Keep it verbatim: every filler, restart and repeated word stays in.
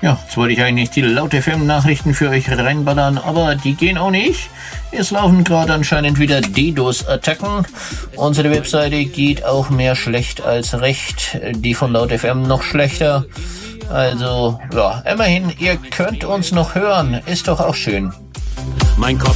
Ja, jetzt wollte ich eigentlich die Laut F M-Nachrichten für euch reinballern, aber die gehen auch nicht. Es laufen gerade anscheinend wieder DDoS-Attacken. Unsere Webseite geht auch mehr schlecht als recht. Die von Laut F M noch schlechter. Also, ja, immerhin, ihr könnt uns noch hören. Ist doch auch schön. Mein Kopf